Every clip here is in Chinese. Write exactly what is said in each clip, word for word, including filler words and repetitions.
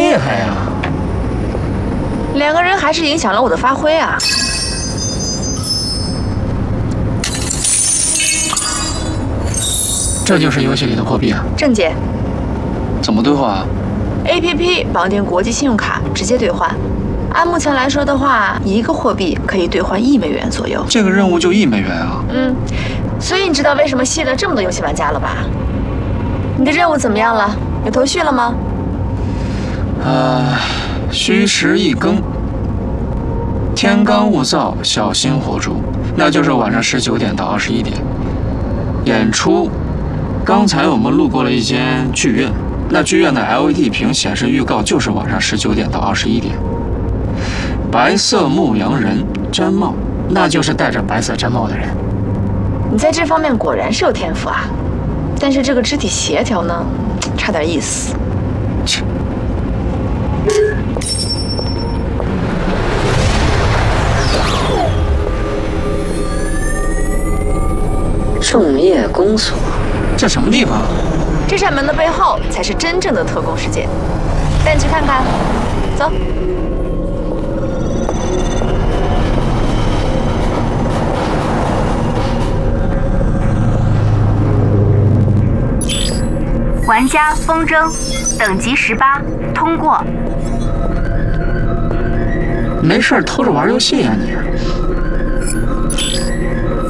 厉害呀！ 两个人还是影响了我的发挥啊。 这就是游戏里的货币啊？ 郑姐， 怎么兑换啊 ？A P P 绑定国际信用卡，直接兑换。按目前来说的话，一个货币可以兑换一美元左右。 这个任务就一美元啊？ 嗯，所以你知道为什么吸引了这么多游戏玩家了吧？你的任务怎么样了？有头绪了吗？ 呃，虚实一更，天干物燥，小心火烛，那就是晚上十九点到二十一点。演出，刚才我们路过了一间剧院，那剧院的 L E D 屏显示预告就是晚上十九点到二十一点。白色牧羊人毡帽，那就是戴着白色毡帽的人。 你在这方面果然是有天赋啊，但是这个肢体协调呢，差点意思。 切。 众业公所， 这什么地方？ 这扇门的背后才是真正的特工世界，带你去看看。走。 玩家风筝，等级十八，通过。 没事偷着玩游戏呀、啊、你？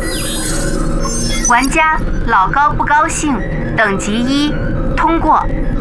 玩家老高不高兴，等级一，通过。